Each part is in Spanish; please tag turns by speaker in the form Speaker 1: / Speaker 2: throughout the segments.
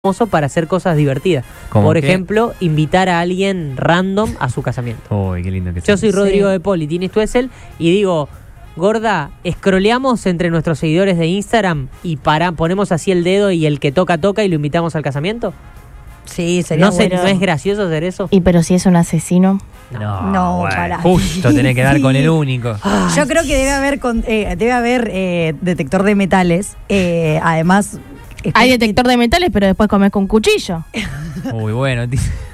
Speaker 1: famoso para hacer cosas divertidas. Por ejemplo, invitar a alguien random a su casamiento.
Speaker 2: Uy, qué lindo que
Speaker 1: Yo soy Rodrigo de Paul y Tini Stuessel y digo, gorda, scrolleamos entre nuestros seguidores de Instagram y ponemos así el dedo y el que toca y lo invitamos al casamiento.
Speaker 3: Sí, sería bueno.
Speaker 1: ¿No es gracioso hacer eso?
Speaker 4: Y pero si es un asesino.
Speaker 3: No,
Speaker 2: bueno,
Speaker 3: para.
Speaker 2: justo tenés que dar con el único.
Speaker 3: Yo creo que debe haber detector de metales. Además,
Speaker 4: hay detector de metales, pero después comes con cuchillo.
Speaker 2: Uy, bueno.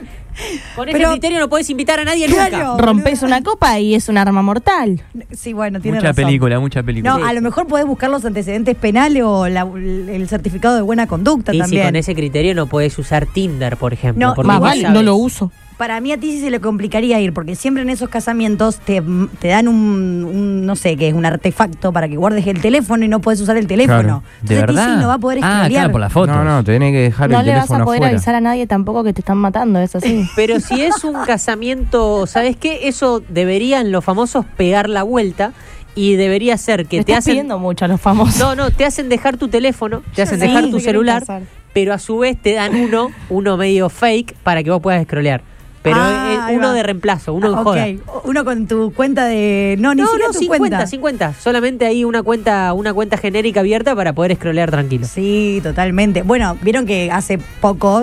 Speaker 1: Con ese criterio no podés invitar a nadie nunca.
Speaker 4: Rompes una copa y es un arma mortal.
Speaker 3: Sí, bueno, tiene
Speaker 2: mucha
Speaker 3: razón.
Speaker 2: Mucha película.
Speaker 3: No, a lo mejor podés buscar los antecedentes penales o el certificado de buena conducta
Speaker 1: y
Speaker 3: también.
Speaker 1: si con ese criterio no podés usar Tinder, por ejemplo.
Speaker 3: No,
Speaker 4: más vale, no lo uso.
Speaker 3: Para mí a ti sí se le complicaría ir, porque siempre en esos casamientos te dan un no sé qué es, un artefacto para que guardes el teléfono y no puedes usar el teléfono.
Speaker 2: Claro. ¿De
Speaker 3: Entonces
Speaker 2: verdad?
Speaker 3: Sí no va a poder scrollear.
Speaker 2: Claro, por la foto.
Speaker 5: No, te tenés que dejar
Speaker 4: No
Speaker 5: el
Speaker 4: le vas
Speaker 5: teléfono
Speaker 4: a poder
Speaker 5: afuera.
Speaker 4: avisar a nadie tampoco que te están matando, es así.
Speaker 1: Pero si es un casamiento, ¿sabes qué? Eso deberían los famosos pegar la vuelta y debería ser que
Speaker 4: te estás pidiendo mucho a los famosos.
Speaker 1: No, te hacen dejar tu teléfono, te hacen dejar tu celular, pero a su vez te dan uno medio fake para que vos puedas scrollear. Pero uno de reemplazo, uno en joda.
Speaker 3: Uno con tu cuenta de... No, ni siquiera tu
Speaker 1: 50. Solamente hay una cuenta genérica abierta para poder scrollear tranquilo.
Speaker 3: Sí, totalmente. Bueno, vieron que hace poco,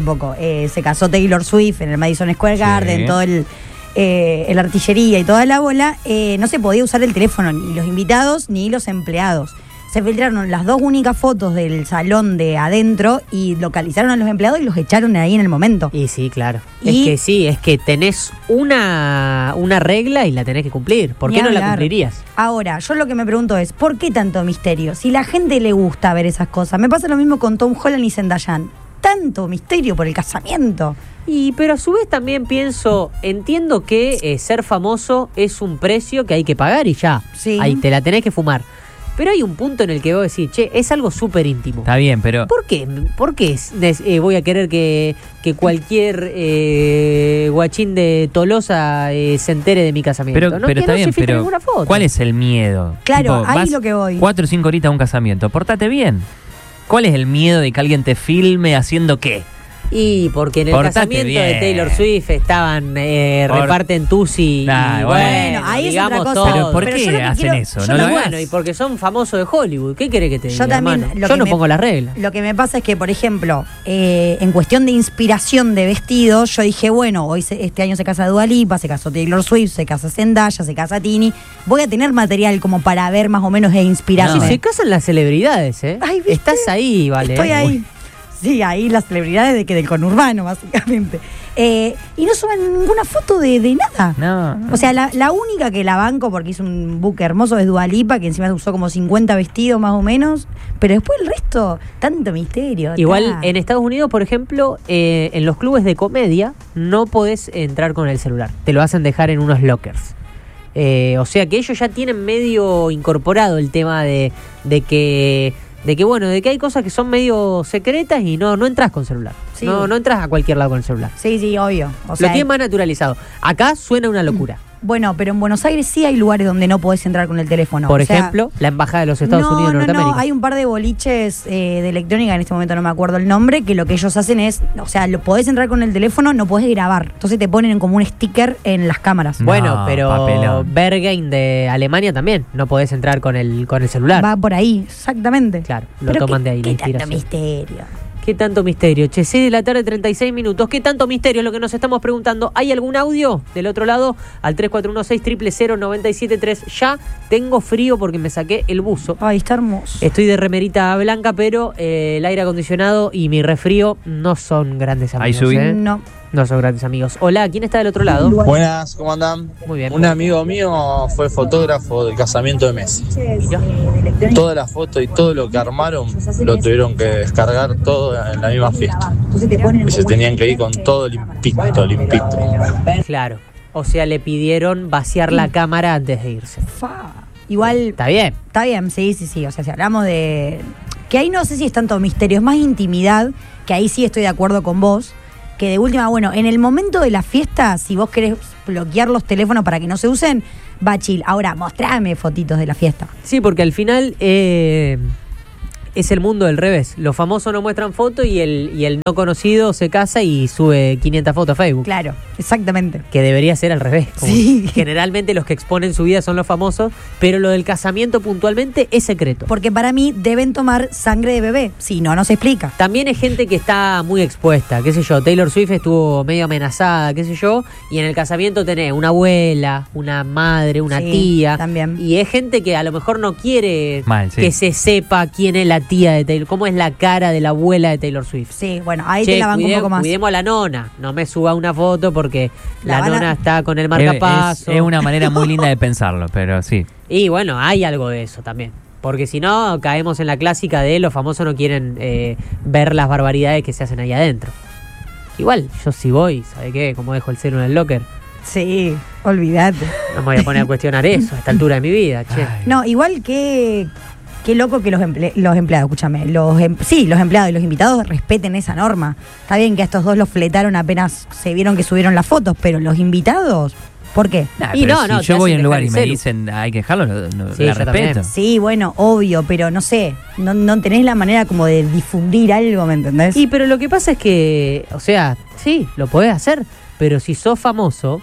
Speaker 3: se casó Taylor Swift en el Madison Square Garden, todo el artillería y toda la bola. No se podía usar el teléfono, ni los invitados ni los empleados. Se filtraron las dos únicas fotos del salón de adentro y localizaron a los empleados y los echaron ahí en el momento.
Speaker 1: Y sí, claro. Es que tenés una regla y la tenés que cumplir. ¿Por qué no la cumplirías?
Speaker 3: Ahora, yo lo que me pregunto es, ¿por qué tanto misterio? Si la gente le gusta ver esas cosas. Me pasa lo mismo con Tom Holland y Zendaya. Tanto misterio por el casamiento.
Speaker 1: Pero a su vez también entiendo que ser famoso es un precio que hay que pagar y ya.
Speaker 3: Sí.
Speaker 1: Ahí te la tenés que fumar. Pero hay un punto en el que vos decís, es algo súper íntimo.
Speaker 2: Está bien, pero...
Speaker 1: ¿Por qué? ¿Por qué voy a querer que cualquier guachín de Tolosa se entere de mi casamiento?
Speaker 2: Pero está bien, pero ¿cuál es el miedo?
Speaker 3: Claro, ahí es lo que voy.
Speaker 2: 4 o 5 horitas a un casamiento, portate bien. ¿Cuál es el miedo de que alguien te filme haciendo qué?
Speaker 1: Y porque en el casamiento de Taylor Swift estaban reparten tusi.
Speaker 3: Bueno, ahí es otra cosa.
Speaker 2: Pero ¿por qué hacen eso?
Speaker 1: Y porque son famosos de Hollywood. ¿Qué querés que te diga,
Speaker 3: también,
Speaker 1: hermano? Yo no pongo las reglas.
Speaker 3: Lo que me pasa es que, por ejemplo, en cuestión de inspiración de vestidos, yo dije, bueno, este año se casa Dua Lipa, se casó Taylor Swift, se casa Zendaya, se casa Tini. Voy a tener material como para ver más o menos e inspirarme.
Speaker 1: Sí, se casan las celebridades, ¿eh?
Speaker 3: Ay, ¿viste?
Speaker 1: Estás ahí, vale.
Speaker 3: Estoy ahí. Sí, ahí las celebridades del conurbano, básicamente. Y no suben ninguna foto de nada.
Speaker 2: No.
Speaker 3: O sea, la única que la banco, porque hizo un book hermoso, es Dua Lipa, que encima usó como 50 vestidos más o menos. Pero después el resto, tanto misterio.
Speaker 1: Igual en Estados Unidos, por ejemplo, en los clubes de comedia no podés entrar con el celular. Te lo hacen dejar en unos lockers. O sea que ellos ya tienen medio incorporado el tema de que hay cosas que son medio secretas y no entras con celular. Sí. No entras a cualquier lado con el celular.
Speaker 3: Sí, obvio.
Speaker 1: Lo tienen más naturalizado. Acá suena una locura.
Speaker 3: Bueno, pero en Buenos Aires sí hay lugares donde no podés entrar con el teléfono.
Speaker 1: Por ejemplo, la Embajada de los Estados Unidos de Norteamérica.
Speaker 3: No, hay un par de boliches de electrónica, en este momento no me acuerdo el nombre, que lo que ellos hacen es, podés entrar con el teléfono, no podés grabar. Entonces te ponen como un sticker en las cámaras.
Speaker 1: Bueno, pero Berghain de Alemania también, no podés entrar con el celular.
Speaker 3: Va por ahí, exactamente.
Speaker 1: Claro, lo toman de ahí.
Speaker 3: ¿Qué tanto misterio?
Speaker 1: ¿Qué tanto misterio? 6 de la tarde, 36 minutos. ¿Qué tanto misterio es lo que nos estamos preguntando? ¿Hay algún audio del otro lado? Al 3416-00973. Ya tengo frío porque me saqué el buzo.
Speaker 3: Ay, está hermoso.
Speaker 1: Estoy de remerita blanca, pero el aire acondicionado y mi resfrío no son grandes amigos.
Speaker 2: Ahí subí.
Speaker 1: No son grandes amigos. Hola, ¿quién está del otro lado?
Speaker 6: Buenas, ¿cómo andan?
Speaker 1: Muy bien.
Speaker 6: Un amigo mío fue fotógrafo del casamiento de Messi. Toda la foto y todo lo que armaron lo tuvieron que descargar todo en la misma fiesta. Y se tenían que ir con todo limpito.
Speaker 1: Claro. O sea, le pidieron vaciar la cámara antes de irse.
Speaker 3: Igual.
Speaker 1: Está bien.
Speaker 3: Está bien, sí. O sea, si hablamos de... Que ahí no sé si es tanto misterio, es más intimidad, que ahí sí estoy de acuerdo con vos. Que de última, en el momento de la fiesta, si vos querés bloquear los teléfonos para que no se usen, va chill. Ahora, mostrame fotitos de la fiesta.
Speaker 1: Sí, porque al final es el mundo del revés. Los famosos no muestran fotos y el no conocido se casa y sube 500 fotos a Facebook.
Speaker 3: Claro, exactamente.
Speaker 1: Que debería ser al revés. Como
Speaker 3: Sí.
Speaker 1: generalmente los que exponen su vida son los famosos, pero lo del casamiento puntualmente es secreto.
Speaker 3: Porque para mí deben tomar sangre de bebé. Si no, no se explica.
Speaker 1: También hay gente que está muy expuesta, qué sé yo, Taylor Swift estuvo medio amenazada, qué sé yo, y en el casamiento tenés una abuela, una madre, una
Speaker 3: Sí,
Speaker 1: tía.
Speaker 3: también.
Speaker 1: Y es gente que a lo mejor no quiere
Speaker 2: Mal, sí.
Speaker 1: que se sepa quién es la tía de Taylor, cómo es la cara de la abuela de Taylor Swift.
Speaker 3: Sí, bueno, ahí
Speaker 1: Che,
Speaker 3: te la banco un poco más.
Speaker 1: Cuidemos a la nona, no me suba una foto porque
Speaker 3: La
Speaker 1: la
Speaker 3: van a-
Speaker 1: nona está con el marcapaso.
Speaker 2: Es una manera muy linda de pensarlo, pero sí.
Speaker 1: Y bueno, hay algo de eso también. Porque si no, caemos en la clásica de los famosos no quieren ver las barbaridades que se hacen ahí adentro. Igual, yo si voy, ¿sabe qué? Como dejo el celu en el locker,
Speaker 3: Sí, olvídate.
Speaker 1: no me voy a poner a cuestionar eso a esta altura de mi vida, che.
Speaker 2: Ay.
Speaker 3: No, igual que... Qué loco que los empleados, escúchame, los empleados y los invitados respeten esa norma. Está bien que a estos dos los fletaron apenas se vieron que subieron las fotos, pero los invitados, ¿por qué?
Speaker 2: Nah,
Speaker 1: Y
Speaker 2: pero
Speaker 1: no,
Speaker 2: si
Speaker 1: no, te
Speaker 2: yo voy a
Speaker 1: hacen
Speaker 2: un lugar
Speaker 1: dejar
Speaker 2: y
Speaker 1: el
Speaker 2: me
Speaker 1: celu.
Speaker 2: dicen hay que dejarlo,
Speaker 1: Sí,
Speaker 2: la
Speaker 1: yo también.
Speaker 2: respeto.
Speaker 3: Sí, bueno, obvio, pero no sé, no tenés la manera como de difundir algo, ¿me entendés?
Speaker 1: Y pero lo que pasa es que, o sea, sí, lo podés hacer, pero si sos famoso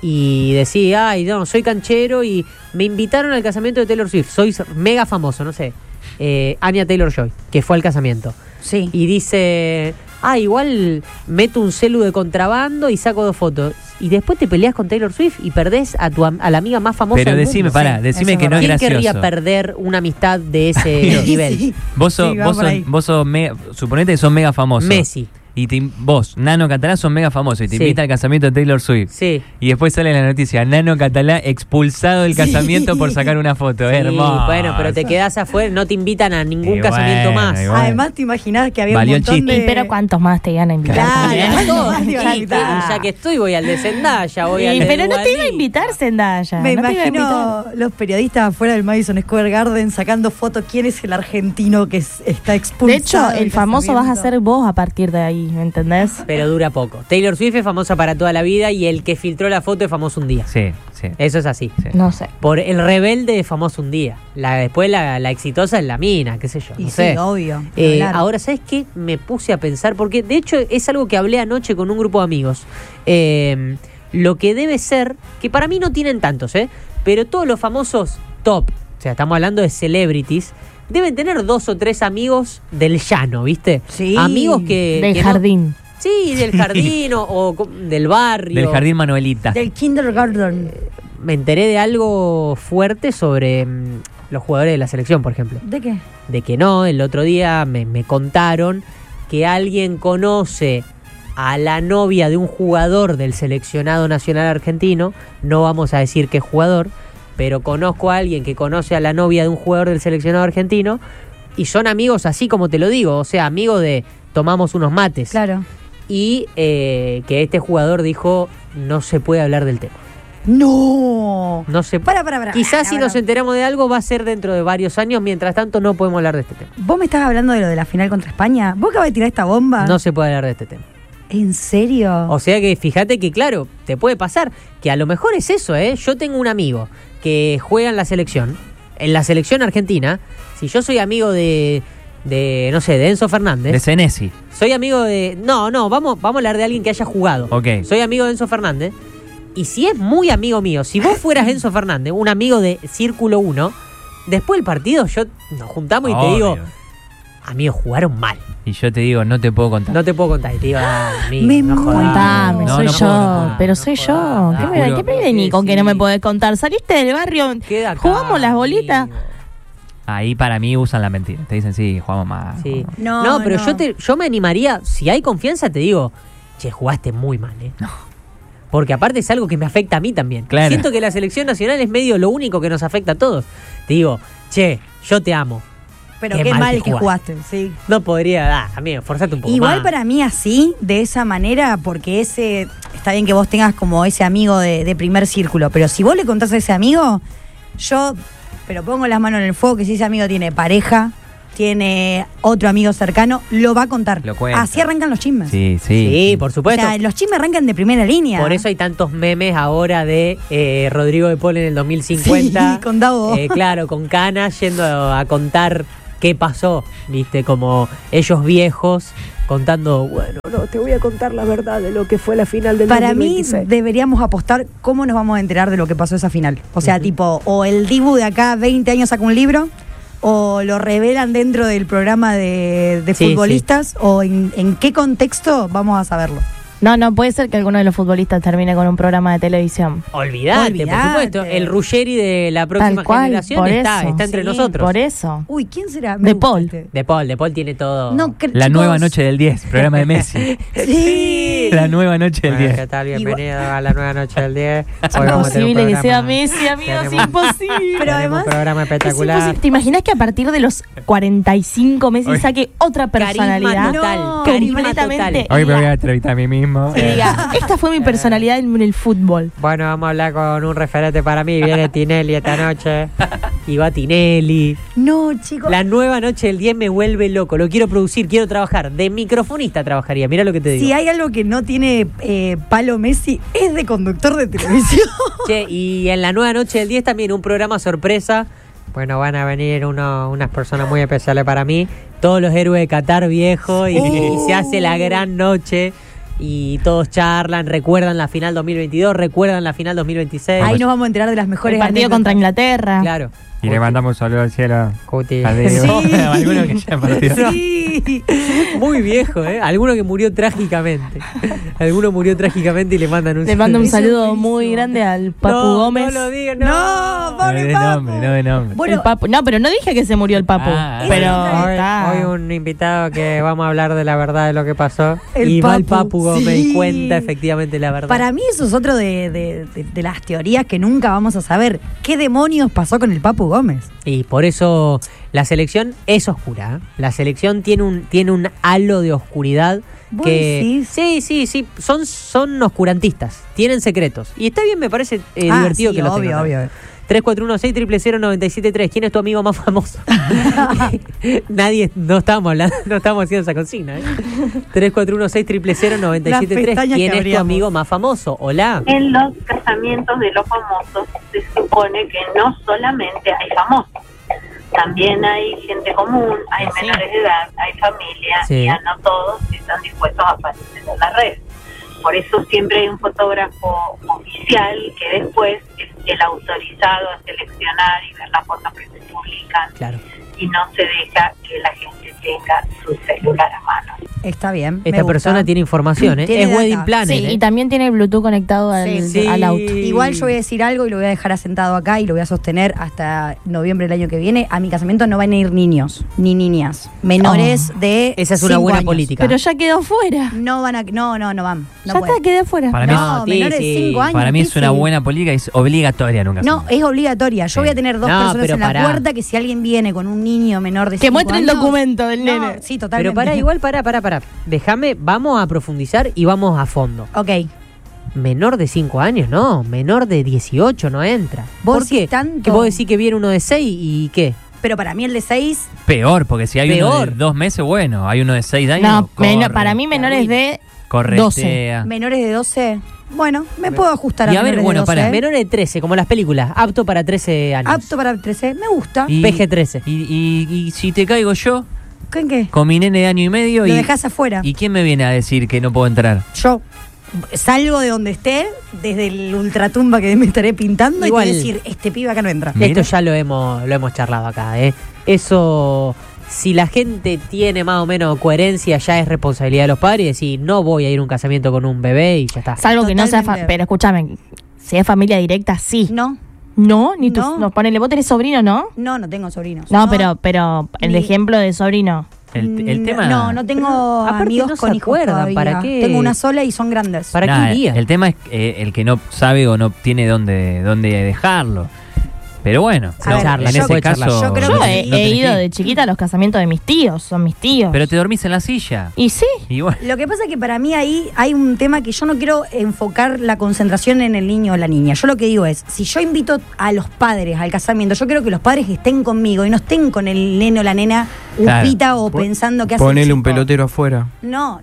Speaker 1: y decís, ay, no, soy canchero y me invitaron al casamiento de Taylor Swift, soy mega famoso, no sé, Anya Taylor-Joy, que fue al casamiento,
Speaker 3: Sí.
Speaker 1: y dice, igual meto un celu de contrabando y saco 2 fotos, y después te peleas con Taylor Swift y perdés a la amiga más famosa
Speaker 2: Pero
Speaker 1: del
Speaker 2: decime,
Speaker 1: mundo.
Speaker 2: pará,
Speaker 3: Sí,
Speaker 2: decime
Speaker 3: eso
Speaker 2: que
Speaker 3: es
Speaker 2: no es
Speaker 1: ¿Quién querría
Speaker 2: gracioso.
Speaker 1: perder una amistad de ese nivel?
Speaker 3: Sí.
Speaker 2: Vos sos,
Speaker 3: Sí, va
Speaker 2: vos
Speaker 3: por
Speaker 2: sos,
Speaker 3: ahí.
Speaker 2: vos sos mega, suponete que sos mega famoso.
Speaker 1: Messi.
Speaker 2: Y vos, Nano Catalá, sos mega famoso y te
Speaker 1: Sí.
Speaker 2: invita al casamiento de Taylor Swift.
Speaker 1: Sí.
Speaker 2: Y después sale la noticia, Nano Catalá expulsado del casamiento por sacar una foto.
Speaker 1: Sí,
Speaker 2: Hermoso.
Speaker 1: bueno, pero te quedás afuera, no te invitan a ningún
Speaker 2: Y
Speaker 1: casamiento
Speaker 2: bueno,
Speaker 1: más.
Speaker 2: y bueno.
Speaker 3: Además, te imaginás que había
Speaker 2: Valió
Speaker 3: un
Speaker 2: el
Speaker 3: montón
Speaker 2: chiste.
Speaker 3: de...
Speaker 4: Y pero ¿cuántos más te iban a invitar?
Speaker 3: Claro.
Speaker 4: también?
Speaker 1: A todos.
Speaker 3: Te iban a
Speaker 1: Y,
Speaker 3: invitar.
Speaker 1: ya que estoy, voy al de Zendaya, voy al
Speaker 4: Y
Speaker 1: de
Speaker 4: pero no
Speaker 1: Dua
Speaker 4: te iba a
Speaker 1: Lipa.
Speaker 4: invitar Zendaya.
Speaker 3: Me
Speaker 4: no te iba a
Speaker 3: imagino
Speaker 4: invitar.
Speaker 3: los periodistas afuera del Madison Square Garden sacando fotos. ¿Quién es el argentino que está expulsado?
Speaker 4: De hecho,
Speaker 3: del
Speaker 4: el famoso vas a
Speaker 3: casamiento?
Speaker 4: ser vos a partir de ahí, ¿me entendés?
Speaker 1: Pero dura poco. Taylor Swift es famosa para toda la vida y el que filtró la foto es famoso un día.
Speaker 2: Sí, sí.
Speaker 1: Eso es así.
Speaker 2: Sí.
Speaker 4: No sé.
Speaker 1: Por el rebelde es famoso un día. Después la exitosa es la mina, qué sé yo.
Speaker 3: Y
Speaker 1: No
Speaker 3: sí,
Speaker 1: sé.
Speaker 3: obvio. Claro.
Speaker 1: Ahora, ¿sabes qué? Me puse a pensar, porque de hecho es algo que hablé anoche con un grupo de amigos. Lo que debe ser, que para mí no tienen tantos, pero todos los famosos top, o sea, estamos hablando de celebrities, deben tener 2 o 3 amigos del llano, ¿viste?
Speaker 3: Sí.
Speaker 1: Amigos que...
Speaker 4: Del
Speaker 1: que no-
Speaker 4: jardín.
Speaker 1: Sí, del jardín o del barrio.
Speaker 2: Del jardín Manuelita.
Speaker 3: Del kindergarten.
Speaker 1: Me enteré de algo fuerte sobre los jugadores de la selección, por ejemplo.
Speaker 3: ¿De qué?
Speaker 1: De que no, el otro día me contaron que alguien conoce a la novia de un jugador del seleccionado nacional argentino, no vamos a decir qué jugador, pero conozco a alguien que conoce a la novia de un jugador del seleccionado argentino y son amigos así como te lo digo, o sea, amigos de tomamos unos mates.
Speaker 3: Claro.
Speaker 1: Y que este jugador dijo no se puede hablar del tema.
Speaker 3: ¡No!
Speaker 1: No se
Speaker 3: Para.
Speaker 1: Quizás si
Speaker 3: Para.
Speaker 1: nos enteramos de algo va a ser dentro de varios años, mientras tanto no podemos hablar de este tema.
Speaker 3: ¿Vos me estás hablando de lo de la final contra España? ¿Vos acabas de tirar esta bomba?
Speaker 1: No se puede hablar de este tema.
Speaker 3: ¿En serio?
Speaker 1: O sea que fíjate que claro, te puede pasar que a lo mejor es eso, Yo tengo un amigo que juega en la selección argentina. Si yo soy amigo de no sé, de Enzo Fernández.
Speaker 2: De Senesi.
Speaker 1: Soy amigo de... No, vamos a hablar de alguien que haya jugado.
Speaker 2: Ok.
Speaker 1: Soy amigo de Enzo Fernández. Y si es muy amigo mío, si vos fueras Enzo Fernández, un amigo de Círculo 1, después del partido nos juntamos y te
Speaker 2: Obvio.
Speaker 1: digo, amigos, jugaron mal.
Speaker 2: Y yo te digo, no te puedo contar.
Speaker 1: No te puedo contar. Y te digo, amigo,
Speaker 3: Me
Speaker 1: no jodas.
Speaker 4: Contame,
Speaker 2: No,
Speaker 4: soy
Speaker 2: no
Speaker 4: yo.
Speaker 2: puedo, no puedo.
Speaker 4: Pero soy yo.
Speaker 1: jodas.
Speaker 4: ¿Qué
Speaker 2: Te
Speaker 4: me,
Speaker 2: juro.
Speaker 4: ¿qué me vení con que no me
Speaker 1: Sí.
Speaker 4: podés contar? Saliste del barrio,
Speaker 1: Queda acá,
Speaker 4: jugamos las bolitas.
Speaker 1: amigo.
Speaker 2: Ahí para mí usan la mentira. Te dicen, sí, jugamos más.
Speaker 1: Sí.
Speaker 3: No,
Speaker 1: No, pero
Speaker 3: no.
Speaker 1: yo me animaría, si hay confianza, te digo, che, jugaste muy mal, Porque aparte es algo que me afecta a mí también.
Speaker 2: Claro.
Speaker 1: Siento que la selección nacional es medio lo único que nos afecta a todos. Te digo, che, yo te amo.
Speaker 3: Pero
Speaker 1: Qué
Speaker 3: qué
Speaker 1: mal
Speaker 3: mal
Speaker 1: que
Speaker 3: que jugaste, sí.
Speaker 1: No podría, amigo, forzate un poco
Speaker 3: Igual
Speaker 1: más.
Speaker 3: para mí así, de esa manera, porque está bien que vos tengas como ese amigo de primer círculo, pero si vos le contás a ese amigo, pero pongo las manos en el fuego que si ese amigo tiene pareja, tiene otro amigo cercano, lo va a contar.
Speaker 2: Lo cuenta.
Speaker 3: Así arrancan los chismes.
Speaker 2: Sí,
Speaker 1: Sí, por
Speaker 3: O
Speaker 1: supuesto.
Speaker 3: sea, los chismes arrancan de primera línea.
Speaker 1: Por eso hay tantos memes ahora de Rodrigo de Paul en el 2050.
Speaker 3: Sí, con Davo.
Speaker 1: Claro, con canas yendo a contar qué pasó, viste, como ellos viejos contando, bueno, no, te voy a contar la verdad de lo que fue la final del
Speaker 3: Para mí
Speaker 1: 2026.
Speaker 3: deberíamos apostar cómo nos vamos a enterar de lo que pasó esa final. O sea, tipo, o el Dibu de acá 20 años saca un libro, o lo revelan dentro del programa de
Speaker 1: Sí,
Speaker 3: futbolistas, o en qué contexto vamos a saberlo.
Speaker 4: No puede ser que alguno de los futbolistas termine con un programa de televisión.
Speaker 1: Olvídate, por supuesto. El Ruggeri de la próxima
Speaker 4: Tal cual,
Speaker 1: generación
Speaker 4: por
Speaker 1: está
Speaker 4: eso.
Speaker 1: entre
Speaker 3: Sí,
Speaker 1: nosotros.
Speaker 4: Por eso.
Speaker 3: Uy, ¿quién será?
Speaker 4: De
Speaker 3: Me gusta
Speaker 4: Paul.
Speaker 3: este.
Speaker 1: De Paul tiene todo.
Speaker 3: No,
Speaker 2: La
Speaker 3: chicos,
Speaker 2: nueva noche del 10, programa de Messi.
Speaker 3: Sí.
Speaker 2: La nueva noche del
Speaker 1: Bueno,
Speaker 2: 10.
Speaker 1: ¿qué tal? Bienvenido a la nueva noche del 10.
Speaker 4: Es imposible que sea Messi, amigos,
Speaker 1: tenemos-
Speaker 4: imposible.
Speaker 3: Pero además,
Speaker 1: un programa
Speaker 4: Es
Speaker 1: espectacular.
Speaker 4: imposible. ¿Te imaginas que a partir de los 45 Messi
Speaker 2: Oye.
Speaker 4: saque otra personalidad?
Speaker 1: Carisma total.
Speaker 3: No,
Speaker 1: carisma
Speaker 4: completamente.
Speaker 1: total.
Speaker 2: Hoy me voy a entrevistar a mí mismo.
Speaker 4: Que diga, esta fue mi personalidad en el fútbol.
Speaker 1: Bueno, vamos a hablar con un referente para mí. Viene Tinelli esta noche. Y va Tinelli.
Speaker 3: no, chicos.
Speaker 1: La nueva noche del 10 me vuelve loco. Lo quiero producir, quiero trabajar. De microfonista trabajaría. Mira lo que te digo.
Speaker 3: Si hay algo que no tiene palo Messi, es de conductor de televisión.
Speaker 1: Che, y en la nueva noche del 10 también un programa sorpresa. Bueno, van a venir unas personas muy especiales para mí. Todos los héroes de Qatar viejo y se hace la gran noche. Y todos charlan, recuerdan la final 2022, recuerdan la final 2026.
Speaker 3: Ahí nos vamos a enterar de las mejores
Speaker 4: El partido
Speaker 3: anécdotas.
Speaker 4: contra Inglaterra.
Speaker 1: Claro.
Speaker 2: Y le mandamos un saludo al cielo.
Speaker 1: Cuti.
Speaker 2: A Diego.
Speaker 3: Sí.
Speaker 2: A alguno que ya partido.
Speaker 3: Sí.
Speaker 1: Muy viejo, ¿eh? Alguno que murió trágicamente. Alguno murió trágicamente y le mandan un
Speaker 4: Le mando un
Speaker 3: Eso es
Speaker 4: saludo
Speaker 3: buenísimo.
Speaker 4: muy grande al Papu
Speaker 1: No,
Speaker 4: Gómez.
Speaker 1: No lo digas,
Speaker 3: No,
Speaker 1: no.
Speaker 2: No
Speaker 3: pobre
Speaker 2: de
Speaker 3: Papu.
Speaker 2: nombre, no de nombre.
Speaker 3: Bueno,
Speaker 4: El Papu. No, pero no dije que se murió el Papu.
Speaker 2: Ah,
Speaker 4: pero
Speaker 1: Hoy,
Speaker 4: está.
Speaker 1: hoy un invitado que vamos a hablar de la verdad de lo que pasó.
Speaker 3: El
Speaker 1: y va el
Speaker 3: Papu,
Speaker 1: Papu Gómez y
Speaker 3: sí.
Speaker 1: cuenta efectivamente la verdad.
Speaker 3: para mí eso es otro de las teorías que nunca vamos a saber. ¿Qué demonios pasó con el Papu Gómez?
Speaker 1: Y por eso la selección es oscura. ¿Eh? La selección tiene un halo de oscuridad
Speaker 3: ¿Vos
Speaker 1: que
Speaker 3: decís?
Speaker 1: sí, son oscurantistas, tienen secretos. Y está bien, me parece divertido
Speaker 3: sí,
Speaker 1: que lo
Speaker 3: obvio,
Speaker 1: tengan.
Speaker 3: obvio.
Speaker 1: 341-600-973. ¿Quién es tu amigo más famoso? Nadie, no estamos haciendo esa consigna. ¿eh? 341-600-973.
Speaker 3: Las pestañas
Speaker 1: ¿Quién
Speaker 3: que
Speaker 1: es tu
Speaker 3: abríamos.
Speaker 1: amigo más famoso? Hola.
Speaker 5: En los casamientos de los famosos se supone que no solamente hay famosos, también hay gente común, hay menores de edad, hay familia,
Speaker 1: Sí.
Speaker 5: y a no todos están dispuestos a aparecer en la red. Por eso siempre hay un fotógrafo oficial que después es el autorizado a seleccionar y ver las fotos que se publican,
Speaker 1: Claro.
Speaker 5: y no se deja que la gente tenga su celular a mano.
Speaker 3: Está bien. me
Speaker 1: Esta
Speaker 3: gusta.
Speaker 1: persona tiene información, ¿eh?
Speaker 3: Tiene
Speaker 1: Es
Speaker 3: data.
Speaker 1: wedding planner.
Speaker 4: Sí,
Speaker 1: ¿eh?
Speaker 4: y también tiene el Bluetooth conectado
Speaker 3: Sí.
Speaker 4: al auto.
Speaker 3: Igual yo voy a decir algo y lo voy a dejar asentado acá y lo voy a sostener hasta noviembre del año que viene. A mi casamiento no van a ir niños ni niñas menores de
Speaker 1: Esa es una
Speaker 3: 5
Speaker 1: buena
Speaker 3: años.
Speaker 1: política.
Speaker 4: Pero ya quedó fuera.
Speaker 3: No van a, no van. No
Speaker 4: ya
Speaker 3: pueden.
Speaker 4: está, quedé fuera.
Speaker 2: Para mí,
Speaker 3: No,
Speaker 1: sí,
Speaker 3: menores de
Speaker 1: sí.
Speaker 3: 5 años.
Speaker 2: para mí es
Speaker 3: ¿qué
Speaker 2: una
Speaker 3: sí?
Speaker 2: buena política y es obligatoria nunca.
Speaker 3: No, es obligatoria. Yo
Speaker 2: Sí.
Speaker 3: voy a tener dos
Speaker 1: No,
Speaker 3: personas
Speaker 1: pero
Speaker 3: en la
Speaker 1: pará.
Speaker 3: puerta que si alguien viene con un niño menor de 5
Speaker 4: Que
Speaker 3: años...
Speaker 4: muestre el documento del
Speaker 3: No,
Speaker 4: nene.
Speaker 3: sí, totalmente.
Speaker 1: Pero pará. Déjame, vamos a profundizar y vamos a fondo.
Speaker 3: Ok.
Speaker 1: Menor de 5 años, no. Menor de 18 no entra.
Speaker 3: ¿Vos
Speaker 1: ¿Por qué?
Speaker 3: decís tanto?
Speaker 1: Que vos decís que viene uno de 6 y ¿qué?
Speaker 3: Pero para mí el de 6...
Speaker 2: Peor, porque si hay uno
Speaker 1: Peor.
Speaker 2: de 2 meses, bueno, hay uno de 6 años.
Speaker 4: No,
Speaker 2: corre,
Speaker 4: para mí menores de
Speaker 2: corretea.
Speaker 3: Menores de 12... Bueno, me puedo ajustar a
Speaker 2: Y a ver,
Speaker 3: menores
Speaker 2: bueno,
Speaker 3: de 12.
Speaker 2: pará.
Speaker 1: Menor de 13, como las películas. Apto para 13 años.
Speaker 3: Apto para 13. Me gusta.
Speaker 2: Y-
Speaker 1: PG-13.
Speaker 2: Y si te caigo yo,
Speaker 3: ¿En qué?
Speaker 2: con mi nene de año y medio,
Speaker 3: Lo
Speaker 2: y,
Speaker 3: dejás afuera.
Speaker 2: ¿y quién me viene a decir que no puedo entrar?
Speaker 3: Yo salgo de donde esté, desde el ultratumba que me estaré pintando,
Speaker 1: Igual.
Speaker 3: y te voy a decir, este pibe acá no entra.
Speaker 2: Mira.
Speaker 1: Esto ya lo hemos charlado acá, ¿eh? Eso, si la gente tiene más o menos coherencia, ya es responsabilidad de los padres y decir, no voy a ir a un casamiento con un bebé y ya está.
Speaker 4: Salvo que no sea.
Speaker 3: Totalmente.
Speaker 4: Pero escúchame, si es familia directa, sí.
Speaker 3: No,
Speaker 4: No, ni tú.
Speaker 3: No.
Speaker 4: No, ponele, vos tenés sobrino, ¿no?
Speaker 3: no tengo sobrinos.
Speaker 4: No, pero el
Speaker 3: Ni-
Speaker 4: ejemplo de sobrino.
Speaker 2: El tema.
Speaker 3: No tengo
Speaker 1: Aparte
Speaker 3: amigos
Speaker 1: no se
Speaker 3: con hijos
Speaker 1: acuerdan,
Speaker 3: todavía.
Speaker 1: ¿para qué?
Speaker 3: Tengo una sola y son grandes.
Speaker 1: ¿Para
Speaker 2: Nah,
Speaker 1: qué iría?
Speaker 2: el tema es el que no sabe o no tiene dónde dejarlo. Pero bueno,
Speaker 3: A ver,
Speaker 2: en
Speaker 3: yo-
Speaker 2: ese caso.
Speaker 3: yo creo
Speaker 4: Yo
Speaker 3: que
Speaker 4: he,
Speaker 3: sí.
Speaker 2: no
Speaker 4: he
Speaker 2: tenés
Speaker 4: ido
Speaker 2: que
Speaker 4: de
Speaker 2: ir.
Speaker 4: chiquita a los casamientos de mis tíos, son mis tíos.
Speaker 2: Pero te dormís en la silla.
Speaker 4: Y sí,
Speaker 2: Y bueno.
Speaker 3: Lo que pasa es que para mí ahí hay un tema que yo no quiero enfocar la concentración en el niño o la niña. Yo lo que digo es, si yo invito a los padres al casamiento, yo quiero que los padres estén conmigo y no estén con el nene o la nena
Speaker 2: Claro.
Speaker 3: upita o pensando que hace
Speaker 7: Ponele
Speaker 3: el
Speaker 7: un
Speaker 3: chico.
Speaker 7: pelotero afuera.
Speaker 3: No.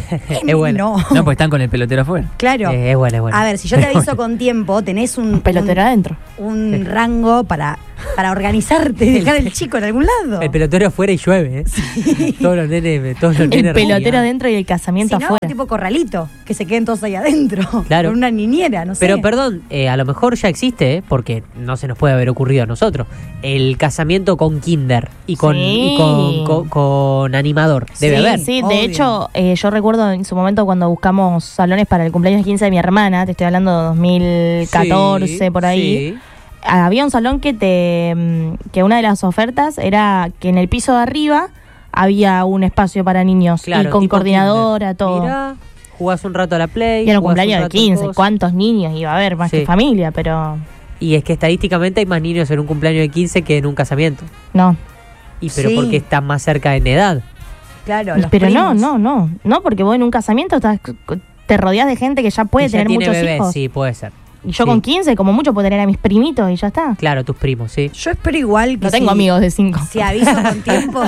Speaker 1: Es bueno.
Speaker 3: No.
Speaker 2: No, pues están con el pelotero afuera.
Speaker 3: Claro.
Speaker 1: Es bueno.
Speaker 3: A ver, si yo te aviso con tiempo, tenés un
Speaker 4: pelotero adentro.
Speaker 3: un rango domingo para organizarte y dejar el chico en algún lado.
Speaker 1: El pelotero afuera y llueve, ¿eh? Sí. Todos los nenes
Speaker 4: El pelotero adentro y el casamiento
Speaker 3: si no,
Speaker 4: afuera.
Speaker 3: tipo corralito, que se queden todos ahí adentro.
Speaker 1: Claro.
Speaker 3: Con una niñera, no sé.
Speaker 1: Pero perdón, a lo mejor ya existe, ¿eh? Porque no se nos puede haber ocurrido a nosotros. El casamiento con kinder y con,
Speaker 4: Sí.
Speaker 1: con animador. Debe
Speaker 3: Sí.
Speaker 1: haber.
Speaker 4: Sí,
Speaker 3: Obvio.
Speaker 4: de hecho, yo recuerdo en su momento cuando buscamos salones para el cumpleaños 15 de mi hermana, te estoy hablando de 2014,
Speaker 1: Sí,
Speaker 4: por ahí.
Speaker 1: sí.
Speaker 4: Había un salón que una de las ofertas era que en el piso de arriba había un espacio para niños
Speaker 1: Claro,
Speaker 4: y con
Speaker 1: tipo
Speaker 4: coordinadora,
Speaker 1: kinder.
Speaker 4: todo.
Speaker 1: Mirá, jugás un rato a la Play.
Speaker 4: Y era un
Speaker 1: jugás
Speaker 4: cumpleaños de
Speaker 1: rato en
Speaker 4: 15,
Speaker 1: cosas.
Speaker 4: ¿cuántos niños iba a haber? Más
Speaker 1: Sí.
Speaker 4: que familia, pero
Speaker 1: Y es que estadísticamente hay más niños en un cumpleaños de 15 que en un casamiento.
Speaker 4: no.
Speaker 1: Pero
Speaker 3: Sí.
Speaker 1: porque están más cerca en edad.
Speaker 3: Claro, los
Speaker 4: Pero
Speaker 3: primos.
Speaker 4: no, porque vos en un casamiento te rodeás de gente que ya puede
Speaker 1: Y ya
Speaker 4: tener
Speaker 1: tiene
Speaker 4: muchos
Speaker 1: bebés,
Speaker 4: hijos.
Speaker 1: sí, puede ser.
Speaker 4: Y yo
Speaker 1: Sí.
Speaker 4: con 15, como mucho, puedo tener a mis primitos y ya está.
Speaker 1: Claro, tus primos, sí.
Speaker 3: Yo espero igual que
Speaker 4: No tengo amigos de 5.
Speaker 3: Si aviso con tiempo.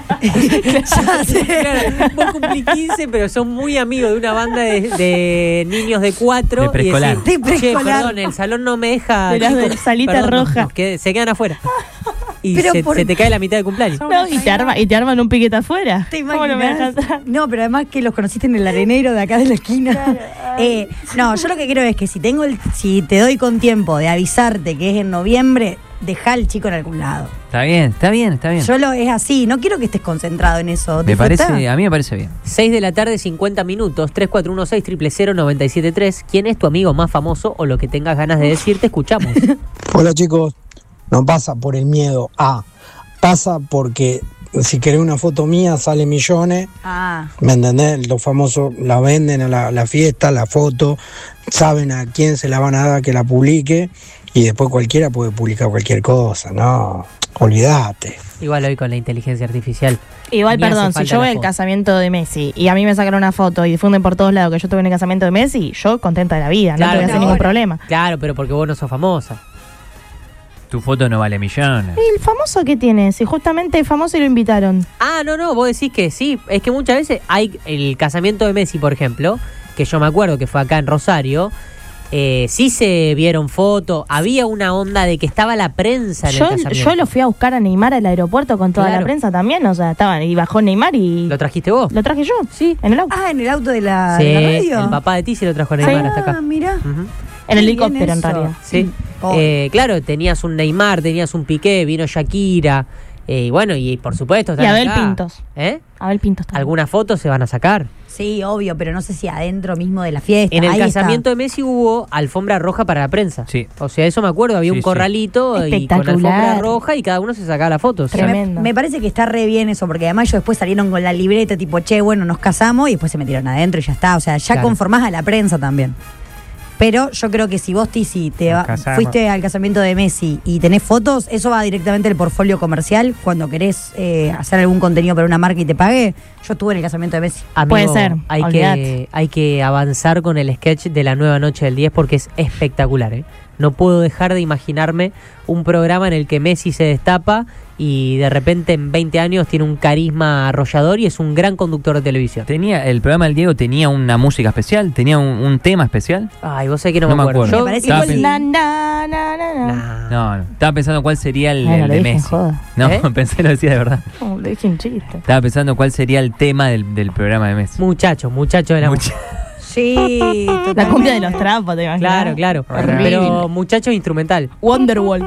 Speaker 3: Ya sé.
Speaker 1: Claro, vos cumplís 15, pero son muy amigos de una banda de niños de 4.
Speaker 2: De preescolar.
Speaker 3: De preescolar.
Speaker 1: Che, perdón, el salón no me deja.
Speaker 4: De las
Speaker 1: chicos,
Speaker 4: de salita
Speaker 1: perdón,
Speaker 4: roja.
Speaker 1: Se quedan afuera. Y
Speaker 3: Pero
Speaker 1: se te cae la mitad de cumpleaños.
Speaker 4: No, y te arman un piquete afuera.
Speaker 3: ¿Te
Speaker 4: ¿Cómo no me
Speaker 3: imaginas?
Speaker 4: dejas entrar?
Speaker 3: No, pero además que los conociste en el arenero de acá de la esquina. No, yo lo que quiero es que si te doy con tiempo de avisarte que es en noviembre, deja al chico en algún lado.
Speaker 2: Está bien.
Speaker 3: Es así, no quiero que estés concentrado en eso.
Speaker 2: Me
Speaker 3: Disfrutá.
Speaker 2: parece, a mí me parece bien.
Speaker 1: 6 de la tarde, 50 minutos, 3416-00973. ¿Quién es tu amigo más famoso o lo que tengas ganas de decir? Te escuchamos.
Speaker 7: Hola chicos, no pasa por el miedo pasa porque si querés una foto mía sale millones,
Speaker 3: Ah,
Speaker 7: ¿me entendés? Los famosos la venden a la fiesta, la foto, saben a quién se la van a dar que la publique y después cualquiera puede publicar cualquier cosa, no, olvídate.
Speaker 1: Igual hoy con la inteligencia artificial.
Speaker 4: Igual,
Speaker 1: Ni hace
Speaker 4: perdón, si
Speaker 1: falta
Speaker 4: yo
Speaker 1: la
Speaker 4: voy al
Speaker 1: foto.
Speaker 4: casamiento de Messi y a mí me sacan una foto y difunden por todos lados que yo estuve en el casamiento de Messi, yo contenta de la vida, no
Speaker 1: Claro,
Speaker 4: te voy a hacer
Speaker 3: ahora.
Speaker 4: ningún problema.
Speaker 1: Claro, pero porque vos no sos famosa.
Speaker 2: Tu foto no vale millones.
Speaker 4: ¿Y el famoso qué tiene? Si justamente es famoso y lo invitaron.
Speaker 1: Ah, no, vos decís que sí. Es que muchas veces hay el casamiento de Messi, por ejemplo, que yo me acuerdo que fue acá en Rosario. Sí se vieron fotos, había una onda de que estaba la prensa en el casamiento.
Speaker 4: Yo lo fui a buscar a Neymar al aeropuerto con toda
Speaker 1: Claro.
Speaker 4: la prensa también, o sea, estaban y bajó Neymar y
Speaker 1: ¿Lo trajiste vos?
Speaker 4: lo traje yo,
Speaker 1: Sí.
Speaker 4: en el auto,
Speaker 3: en el auto de la,
Speaker 1: Sí,
Speaker 3: de la radio.
Speaker 1: el papá de ti se lo trajo a Neymar hasta acá.
Speaker 3: Mira.
Speaker 1: Ujú.
Speaker 4: en el
Speaker 3: Qué bien
Speaker 4: helicóptero en
Speaker 3: eso.
Speaker 4: realidad.
Speaker 1: Sí.
Speaker 3: Oh.
Speaker 1: Claro, tenías un Neymar, tenías un Piqué, vino Shakira. Y bueno, y por supuesto
Speaker 4: Y
Speaker 1: están
Speaker 4: Abel
Speaker 1: acá.
Speaker 4: Pintos.
Speaker 1: ¿Eh?
Speaker 4: Abel Pintos también.
Speaker 1: Algunas fotos se van a sacar.
Speaker 3: Sí, obvio, pero no sé si adentro mismo de la fiesta.
Speaker 1: En el
Speaker 3: Ahí
Speaker 1: casamiento de Messi hubo alfombra roja para la prensa.
Speaker 2: Sí.
Speaker 1: O sea, eso me acuerdo, había
Speaker 2: Sí,
Speaker 1: un
Speaker 2: sí.
Speaker 1: corralito y con
Speaker 4: Espectacular.
Speaker 1: alfombra roja y cada uno se sacaba la foto. O sea,
Speaker 3: Pero
Speaker 4: Tremendo.
Speaker 3: me parece que está re bien eso, porque además ellos después salieron con la libreta tipo, che, bueno, nos casamos y después se metieron adentro y ya está. O sea, ya
Speaker 1: Claro.
Speaker 3: conformás a la prensa también. Pero yo creo que si vos, Tizi,
Speaker 2: Nos casamos.
Speaker 3: fuiste al casamiento de Messi y tenés fotos, eso va directamente al portfolio comercial. Cuando querés hacer algún contenido para una marca y te pague, yo estuve en el casamiento de Messi.
Speaker 1: amigo,
Speaker 4: Puede ser,
Speaker 1: hay que avanzar con el sketch de la nueva noche del 10 porque es espectacular, ¿eh? No puedo dejar de imaginarme un programa en el que Messi se destapa y de repente en 20 años tiene un carisma arrollador y es un gran conductor de televisión.
Speaker 2: El programa del Diego tenía una música especial, tenía un tema especial.
Speaker 1: Ay, vos sabés que no,
Speaker 2: No
Speaker 1: me
Speaker 2: me
Speaker 1: acuerdo.
Speaker 2: acuerdo.
Speaker 3: Me parece
Speaker 2: Estaba
Speaker 3: que sí.
Speaker 4: Na, na, na, na, na.
Speaker 1: Nah.
Speaker 2: No, estaba pensando cuál sería el
Speaker 4: Bueno, lo
Speaker 2: de
Speaker 4: dije en
Speaker 2: Messi.
Speaker 4: joda.
Speaker 2: No,
Speaker 1: ¿Eh?
Speaker 2: pensé, lo decía de verdad.
Speaker 4: No, lo dije en chiste.
Speaker 2: Estaba pensando cuál sería el tema del programa de Messi.
Speaker 1: Muchacho de la
Speaker 2: Mucha-
Speaker 3: Sí,
Speaker 4: La cumbia de los trapos, te imaginas.
Speaker 1: Claro.
Speaker 4: Horrible.
Speaker 1: Pero muchacho instrumental.
Speaker 4: Wonderwall.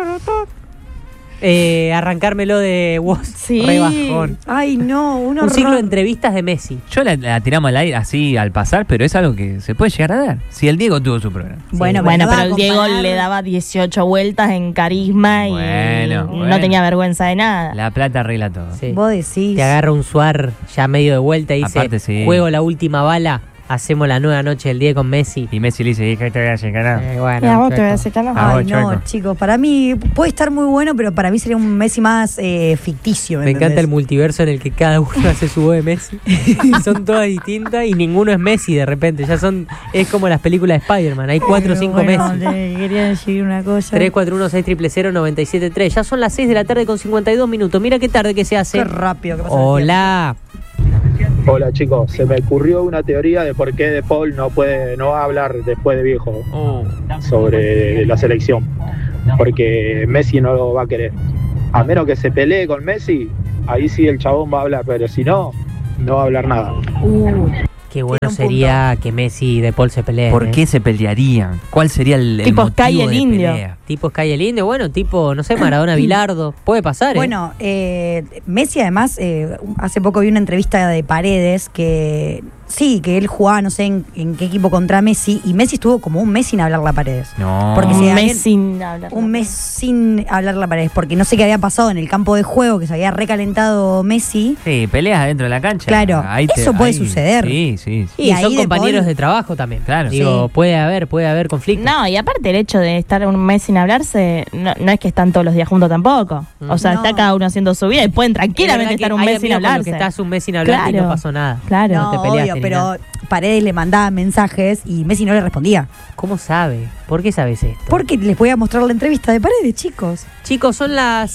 Speaker 1: Arrancármelo de Woz.
Speaker 4: Sí.
Speaker 1: Re bajón.
Speaker 3: Ay, no, un
Speaker 1: Un ciclo de
Speaker 3: horror.
Speaker 1: entrevistas de Messi.
Speaker 2: Yo la tiramos al aire así al pasar, pero es algo que se puede llegar a dar. Si el Diego tuvo su programa.
Speaker 3: Bueno,
Speaker 4: Bueno,
Speaker 3: no va
Speaker 4: pero
Speaker 3: a
Speaker 4: el Diego
Speaker 3: comparar.
Speaker 4: le daba 18 vueltas en carisma y
Speaker 2: Bueno,
Speaker 4: no
Speaker 2: bueno.
Speaker 4: tenía vergüenza de nada.
Speaker 2: La plata arregla todo.
Speaker 1: Sí.
Speaker 3: Vos decís.
Speaker 1: Te agarra un Suar ya medio de vuelta y dice,
Speaker 2: Aparte, sí.
Speaker 1: juego la última bala, hacemos la nueva noche del día con Messi.
Speaker 2: Y Messi le dice, ¿qué te voy a hacer, carajo?
Speaker 1: Bueno,
Speaker 4: Y a vos te
Speaker 1: chueco.
Speaker 4: voy a decir que no.
Speaker 2: Ah,
Speaker 3: Ay,
Speaker 2: vos,
Speaker 3: no,
Speaker 2: chueco.
Speaker 3: chicos, para mí puede estar muy bueno, pero para mí sería un Messi más ficticio.
Speaker 1: Me encanta el
Speaker 3: ¿entendés?
Speaker 1: multiverso en el que cada uno hace su voz de Messi. Y son todas distintas y ninguno es Messi de repente. Es como las películas de Spider-Man. Hay 4 o 5
Speaker 3: Bueno,
Speaker 1: Messi.
Speaker 3: te quería decir una cosa.
Speaker 1: 341-6000-973. Ya son las 6 de la tarde con 52 minutos. Mira qué tarde que se hace.
Speaker 3: Qué rápido que pasa el
Speaker 1: Hola.
Speaker 8: Hola chicos, se me ocurrió una teoría de por qué De Paul no va a hablar después de viejo sobre la selección. porque Messi no lo va a querer. A menos que se pelee con Messi, ahí sí el chabón va a hablar, pero si no, no va a hablar nada.
Speaker 1: Qué bueno sería que Messi y De Paul se peleen.
Speaker 2: ¿Por qué se pelearían? ¿Cuál sería el
Speaker 4: Tipo
Speaker 2: motivo
Speaker 4: Sky el
Speaker 2: de
Speaker 4: Indio.
Speaker 2: pelea?
Speaker 1: Tipo Sky el Indio, bueno, tipo, no sé, Maradona Bilardo. Puede pasar,
Speaker 3: Bueno, Messi además, hace poco vi una entrevista de Paredes que sí, que él jugaba no sé en qué equipo contra Messi, y Messi estuvo como un mes sin hablarle a Paredes.
Speaker 2: No.
Speaker 3: Porque
Speaker 4: Un
Speaker 3: si
Speaker 4: mes
Speaker 3: alguien-
Speaker 4: sin hablar.
Speaker 3: Un mes sin hablarle a Paredes, porque no sé qué había pasado en el campo de juego, que se había recalentado Messi.
Speaker 2: Sí, peleas adentro de la cancha.
Speaker 3: Claro, eso puede suceder.
Speaker 2: Sí, sí.
Speaker 1: Y
Speaker 3: Y ahí
Speaker 1: son
Speaker 3: De
Speaker 1: compañeros
Speaker 3: Paul-
Speaker 1: de trabajo también.
Speaker 2: Claro.
Speaker 1: Digo,
Speaker 3: Sí.
Speaker 1: puede haber conflicto.
Speaker 4: No, y aparte el hecho de estar un mes sin hablarse, no es que están todos los días juntos tampoco. O sea,
Speaker 3: No.
Speaker 4: está cada uno haciendo su vida y pueden
Speaker 1: Es
Speaker 4: tranquilamente
Speaker 1: verdad que
Speaker 4: estar un
Speaker 1: hay
Speaker 4: mes sin
Speaker 1: amigos con los
Speaker 4: hablarse.
Speaker 1: que estás un mes sin hablar y
Speaker 4: Claro.
Speaker 1: no pasó nada.
Speaker 4: Claro.
Speaker 1: No te
Speaker 3: No,
Speaker 1: peleaste
Speaker 3: obvio,
Speaker 1: ni
Speaker 3: pero
Speaker 1: nada.
Speaker 3: Paredes le mandaba mensajes y Messi no le respondía.
Speaker 1: ¿Cómo sabe? ¿Por qué sabes esto?
Speaker 3: Porque les voy a mostrar la entrevista de Paredes, chicos.
Speaker 1: Chicos, son las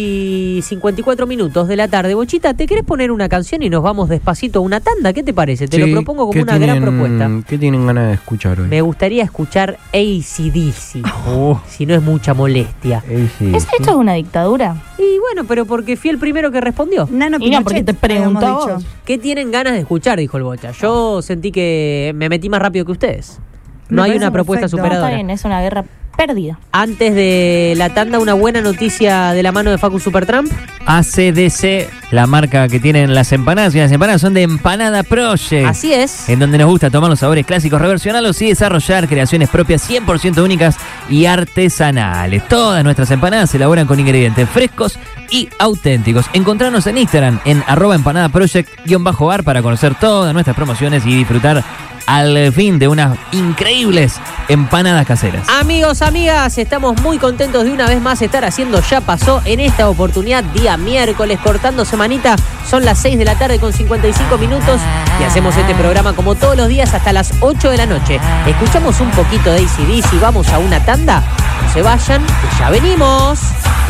Speaker 1: 6:54 de la tarde. Bochita, ¿te querés poner una canción y nos vamos despacito a una tanda? ¿Qué te parece? Te lo propongo como una gran propuesta.
Speaker 9: ¿Qué tienen ganas de escuchar hoy?
Speaker 1: Me gustaría escuchar AC/DC, si no es mucha molestia.
Speaker 4: ¿Esto es una dictadura?
Speaker 1: Y bueno, pero porque fui el primero que respondió.
Speaker 3: Nano
Speaker 4: Y no, porque te preguntó a
Speaker 3: habíamos
Speaker 4: vos.
Speaker 3: dicho.
Speaker 1: ¿Qué tienen ganas de escuchar? Dijo el Bocha. Yo sentí que me metí más rápido que ustedes.
Speaker 3: Me
Speaker 1: No hay
Speaker 3: parece
Speaker 1: una propuesta
Speaker 3: perfecto.
Speaker 4: No, está
Speaker 1: superadora.
Speaker 4: bien, es una guerra perdida.
Speaker 1: Antes de la tanda, una buena noticia de la mano de Facu Supertramp.
Speaker 2: ACDC, la marca que tienen las empanadas, y las empanadas son de Empanada Project.
Speaker 1: Así es.
Speaker 2: En donde nos gusta tomar los sabores clásicos, reversionarlos y desarrollar creaciones propias 100% únicas y artesanales. Todas nuestras empanadas se elaboran con ingredientes frescos y auténticos. Encontrarnos en Instagram en @empanadaproject_bar para conocer todas nuestras promociones y disfrutar al fin de unas increíbles empanadas caseras.
Speaker 1: Amigos, amigas, estamos muy contentos de una vez más estar haciendo Ya Pasó en esta oportunidad, día miércoles, cortando semanita. Son las 6 de la tarde con 55 minutos y hacemos este programa como todos los días hasta las 8 de la noche. Escuchamos un poquito de AC/DC, vamos a una tanda. No se vayan, que ya venimos.